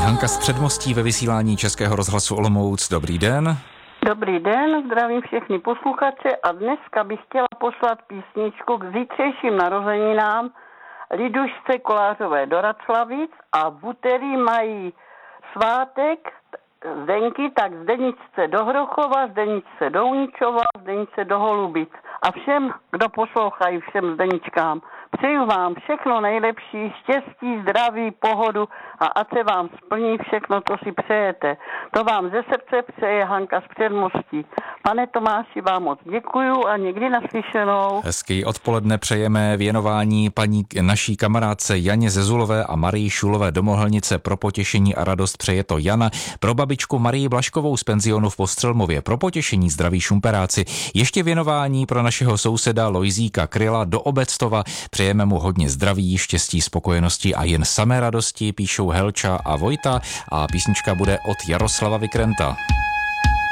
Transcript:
Hanka z Předmostí ve vysílání Českého rozhlasu Olomouc. Dobrý den. Dobrý den, zdravím všechny posluchače a dneska bych chtěla poslat písničku k zítřejším narozeninám Lidušce Kolářové do Raclavic a v úterý mají svátek Zdenky, tak Zdeničce do Hrochova, Zdeničce do Uničova, Zdeničce do Holubic. A všem, kdo poslouchají, všem Zdeničkám, přeju vám všechno nejlepší, štěstí, zdraví, pohodu a ať se vám splní všechno, co si přejete. To vám ze srdce přeje Hanka z Předmostí. Pane Tomáši, vám moc děkuju a někdy naslyšenou. Hezký odpoledne přejeme věnování paní naší kamarádce Janě Zezulové a Marii Šulové do Mohelnice. Pro potěšení a radost přeje to Jana. Pro babičku Marii Blaškovou z penzionu v Postřelmově pro potěšení zdraví šumperáci. Ještě věnování pro našeho souseda Lojzíka Kryla do Obectova. Přejeme mu hodně zdraví, štěstí, spokojenosti a jen samé radosti, píšou Helča a Vojta a písnička bude od Jaroslava Vikrenta.